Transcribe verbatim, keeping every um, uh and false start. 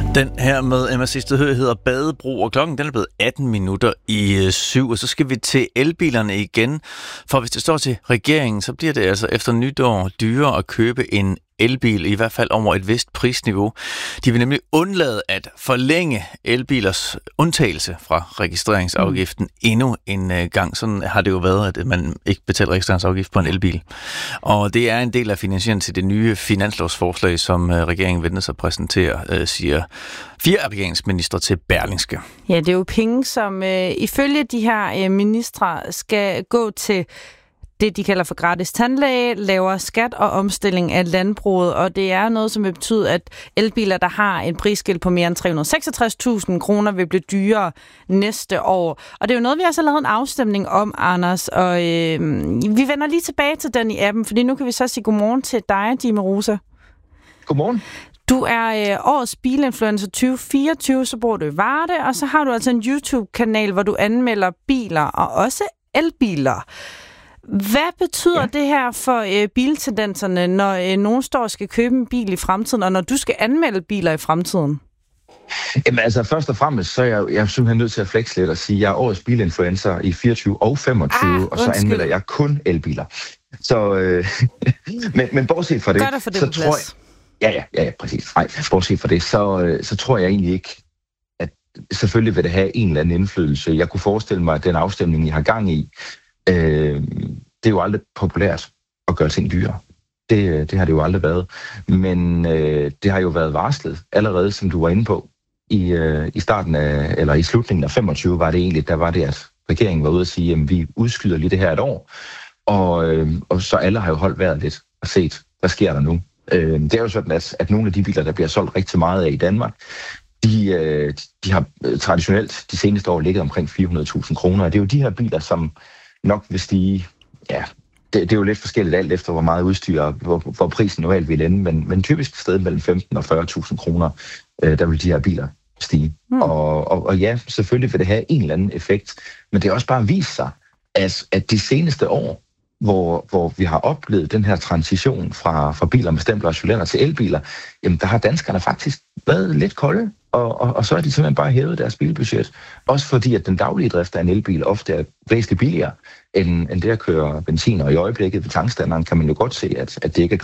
Den her med Emma Sistedhøj hedder Badebro, og klokken den er blevet atten minutter i syv, og så skal vi til elbilerne igen. For hvis det står til regeringen, så bliver det altså efter nytår dyrere at købe en elbil, i hvert fald over et vist prisniveau. De vil nemlig undlade at forlænge elbilers undtagelse fra registreringsafgiften mm. endnu en gang. Sådan har det jo været, at man ikke betaler registreringsafgift på en elbil. Og det er en del af finansieringen til det nye finanslovsforslag, som regeringen venter sig at præsentere, siger fire regeringsministre til Berlingske. Ja, det er jo penge, som øh, ifølge de her øh, ministre skal gå til det, de kalder for gratis tandlæge, lavere skat og omstilling af landbruget, og det er noget, som vil betyde, at elbiler, der har en prisskilt på mere end tre hundrede og seksogtres tusind kroner, vil blive dyrere næste år. Og det er jo noget, vi også har lavet en afstemning om, Anders, og øh, vi vender lige tilbage til den i appen, fordi nu kan vi så sige godmorgen til dig, Dime Rosa. Godmorgen. Du er øh, årets bilinfluencer tyve fireogtyve, så bor du i Varde, og så har du altså en YouTube-kanal, hvor du anmelder biler, og også elbiler. Hvad betyder ja. det her for øh, biltendenserne, når øh, nogen står og skal købe en bil i fremtiden, og når du skal anmelde biler i fremtiden? Jamen altså, først og fremmest, så er jeg, jeg er simpelthen nødt til at flexe lidt og sige, at jeg er årets bilinfluencer i fireogtyve og femogtyve, ah, og så anmelder jeg kun elbiler. Så, øh, men, men bortset fra det, Gør det for det så tror jeg... Ja, ja, ja, ja, præcis. Nej, bortset fra det, så, så tror jeg egentlig ikke, at selvfølgelig vil det have en eller anden indflydelse. Jeg kunne forestille mig, at den afstemning, I har gang i, øh, det er jo aldrig populært at gøre ting dyrere. Det, det har det jo aldrig været. Men øh, det har jo været varslet allerede, som du var inde på. I, øh, i starten af, eller i slutningen af femogtyve var det egentlig, der var det, at regeringen var ude at sige, at vi udskyder lige det her et år. Og, øh, og så alle har jo holdt vejret lidt og set, hvad sker der nu? Øh, det er jo sådan, at, at nogle af de biler, der bliver solgt rigtig meget af i Danmark, de, øh, de har traditionelt de seneste år ligget omkring fire hundrede tusind kroner. Og det er jo de her biler, som nok vil stige, ja, det, det er jo lidt forskelligt alt efter, hvor meget udstyr, hvor, hvor prisen normalt vil ende, men, men typisk et sted mellem femten og fyrre tusind kroner, øh, der vil de her biler stige. Mm. Og, og, og ja, selvfølgelig vil det have en eller anden effekt, men det er også bare vist sig, at, at de seneste år, hvor, hvor vi har oplevet den her transition fra, fra biler med stempler og cylinder til elbiler, jamen der har danskerne faktisk været lidt kolde, og, og, og så er de simpelthen bare hævet deres bilbudget. Også fordi, at den daglige drift af en elbil ofte er væsentligt billigere, end, end det at køre benzin, og i øjeblikket ved tankstanderen kan man jo godt se, at, at det ikke er